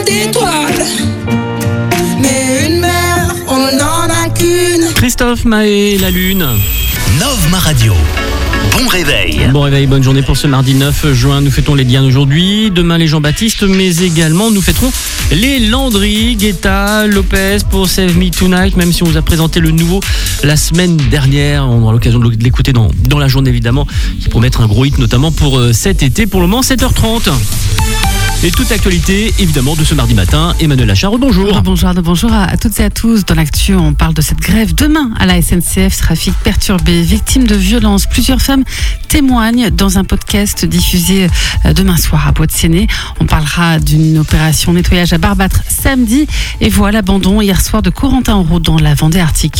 d'étoiles. Mais une mère, on n'en a qu'une. Christophe Mahé, la lune. Nove Ma Radio. Bon réveil. Bon réveil, bonne journée pour ce mardi 9 juin. Nous fêtons les Dianes aujourd'hui. Demain, les Jean-Baptiste, mais également nous fêterons les Landry, Guetta, Lopez pour Save Me Tonight. Même si on vous a présenté le nouveau la semaine dernière, on aura l'occasion de l'écouter dans la journée évidemment, qui promet être un gros hit notamment pour cet été. Pour le moment, 7h30. Et toute l'actualité, évidemment, de ce mardi matin. Emmanuel Achard, bonjour. Bonjour à toutes et à tous. Dans l'actu, on parle de cette grève demain à la SNCF. Trafic perturbé, victime de violences. Plusieurs femmes témoignent dans un podcast diffusé demain soir à Bois-de-Séné. On parlera d'une opération nettoyage à Barbâtre samedi. Et voilà l'abandon hier soir de Corentin en route dans la Vendée Arctique.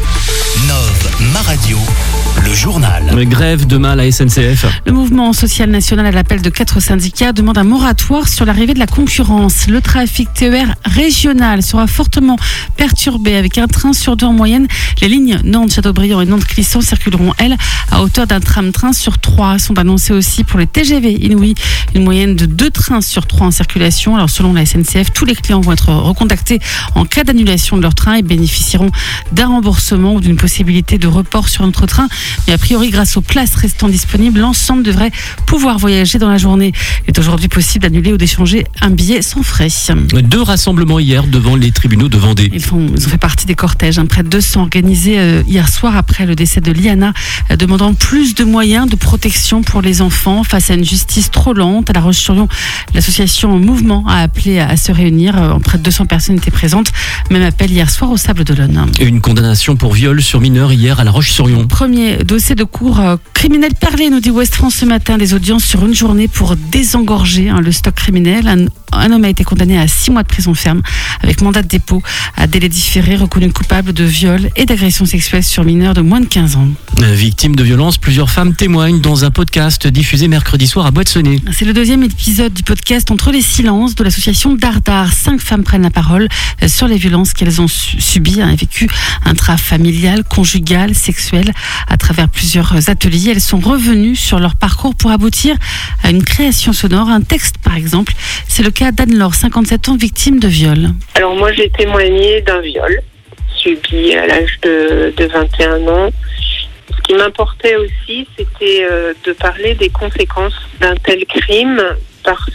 Nove Ma Radio, le journal. Grève demain à la SNCF. Le mouvement social national à l'appel de 4 syndicats demande un moratoire sur l'arrivée de la concurrence. Le trafic TER régional sera fortement perturbé avec un train sur 2 en moyenne. Les lignes Nantes-Châteaubriand et Nantes-Clisson circuleront, elles, à hauteur d'un tram-train sur 3. Sont annoncés aussi pour les TGV inouïs une moyenne de 2 trains sur 3 en circulation. Alors selon la SNCF, tous les clients vont être recontactés en cas d'annulation de leur train et bénéficieront d'un remboursement ou d'une possibilité de report sur un autre train. Mais a priori, grâce aux places restant disponibles, l'ensemble devrait pouvoir voyager dans la journée. Il est aujourd'hui possible d'annuler ou d'échanger un billet sans frais. 2 rassemblements hier devant les tribunaux de Vendée. Ils ont fait partie des cortèges, près de 200 organisés hier soir après le décès de Liana, demandant plus de moyens de protection pour les enfants face à une justice trop lente. À La Roche-sur-Yon, l'association Mouvement a appelé à se réunir. Près de 200 personnes étaient présentes. Même appel hier soir au Sables-d'Olonne. Une condamnation pour viol sur mineur hier à La Roche-sur-Yon. Premier dossier de cour criminel perlé, nous dit Ouest France ce matin. Des audiences sur une journée pour désengorger le stock criminel. Un homme a été condamné à 6 mois de prison ferme avec mandat de dépôt à délai différé, reconnu coupable de viol et d'agression sexuelle sur mineurs de moins de 15 ans. Victime de violence, plusieurs femmes témoignent dans un podcast diffusé mercredi soir à Bois-de-Séné. C'est le 2e épisode du podcast Entre les silences de l'association Dardar. 5 femmes prennent la parole sur les violences qu'elles ont subies et vécues intrafamiliales, conjugales, sexuelles. À travers plusieurs ateliers, elles sont revenues sur leur parcours pour aboutir à une création sonore, un texte par exemple. C'est le cas d'Anne-Laure, 57 ans, victime de viol. Alors moi j'ai témoigné d'un viol subi à l'âge de 21 ans. Ce qui m'importait aussi, c'était de parler des conséquences d'un tel crime parce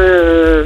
que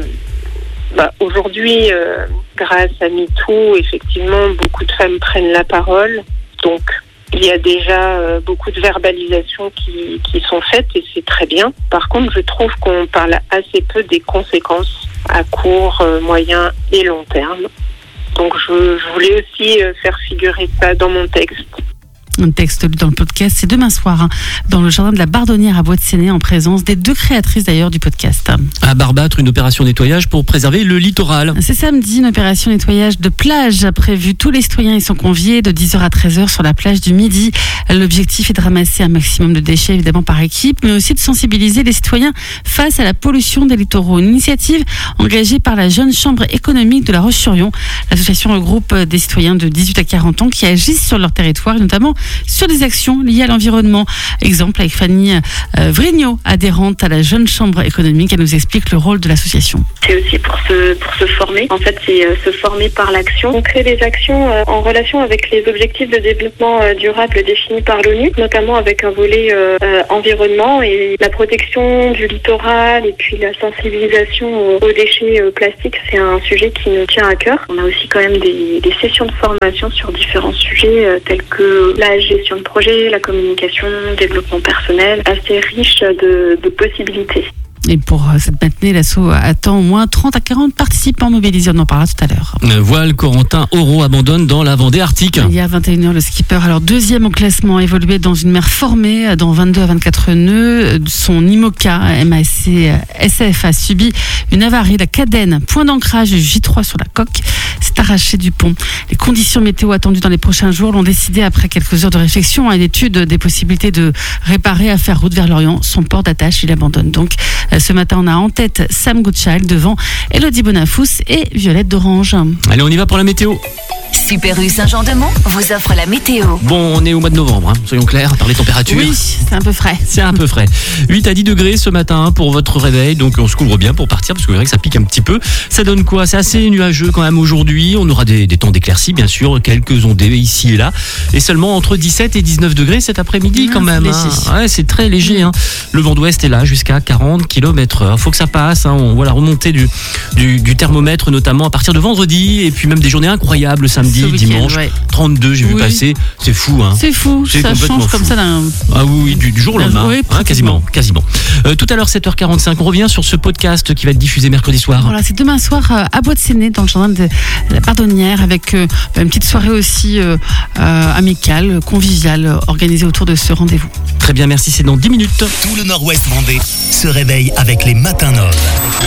aujourd'hui, grâce à MeToo, effectivement, beaucoup de femmes prennent la parole. Donc il y a déjà beaucoup de verbalisations qui sont faites et c'est très bien. Par contre, je trouve qu'on parle assez peu des conséquences à court, moyen et long terme. Donc je voulais aussi faire figurer ça dans mon texte. Un texte dans le podcast, c'est demain soir dans le jardin de la Bardonnière à Bois-de-Séné en présence des 2 créatrices d'ailleurs du podcast. À Barbâtre, une opération nettoyage pour préserver le littoral. C'est samedi, une opération nettoyage de plage prévue. Tous les citoyens y sont conviés de 10h à 13h sur la plage du Midi. L'objectif est de ramasser un maximum de déchets évidemment par équipe, mais aussi de sensibiliser les citoyens face à la pollution des littoraux. Une initiative engagée par la jeune chambre économique de La Roche-sur-Yon. L'association regroupe des citoyens de 18 à 40 ans qui agissent sur leur territoire, notamment sur des actions liées à l'environnement. Exemple avec Fanny Vrignot, adhérente à la jeune chambre économique. Elle nous explique le rôle de l'association. C'est aussi pour se former. En fait, c'est se former par l'action. On crée des actions en relation avec les objectifs de développement durable définis par l'ONU, notamment avec un volet environnement et la protection du littoral et puis la sensibilisation aux déchets plastiques. C'est un sujet qui nous tient à cœur. On a aussi quand même des sessions de formation sur différents sujets tels que la gestion de projet, la communication, le développement personnel, assez riche de possibilités. Et pour cette matinée, l'assaut attend au moins 30 à 40 participants mobilisés. On en parlera tout à l'heure. Voile, Corentin Oro abandonne dans la Vendée Arctique. Hier 21h, le skipper, alors 2e au classement, évolué dans une mer formée dans 22 à 24 nœuds. Son IMOCA MAC SF a subi une avarie. La cadène, point d'ancrage du J3 sur la coque, s'est arrachée du pont. Les conditions météo attendues dans les prochains jours l'ont décidé après quelques heures de réflexion et d'étude des possibilités de réparer à faire route vers l'Orient. Son port d'attache, il abandonne donc. Ce matin, on a en tête Sam Goodchild devant Elodie Bonafous et Violette d'Orange. Allez, on y va pour la météo. Super U Saint-Jean-de-Mont vous offre la météo. Bon, on est au mois de novembre, soyons clairs, par les températures. Oui, c'est un peu frais. C'est un peu frais. 8 à 10 degrés ce matin pour votre réveil, donc on se couvre bien pour partir, parce que c'est vrai que ça pique un petit peu. Ça donne quoi? C'est assez nuageux quand même aujourd'hui. On aura des temps d'éclaircies, bien sûr, quelques ondées ici et là. Et seulement entre 17 et 19 degrés cet après-midi quand même. Ouais, c'est très léger. Le vent d'ouest est là jusqu'à 40 km/h. Faut que ça passe. On voit la remontée du thermomètre, notamment à partir de vendredi. Et puis même des journées incroyables samedi, dimanche. 32, j'ai vu passer. C'est fou. C'est fou. Ça change comme ça d'un... Ah oui, du jour au lendemain. Oui, quasiment. Tout à l'heure, 7h45, on revient sur ce podcast qui va être diffusé mercredi soir. Voilà, c'est demain soir à Bois-de-Séné, dans le jardin de la Pardonnière, avec une petite soirée aussi amicale, conviviale, organisée autour de ce rendez-vous. Très bien, merci, c'est dans 10 minutes. Tout le Nord-Ouest vendée se réveille avec les matins Nov.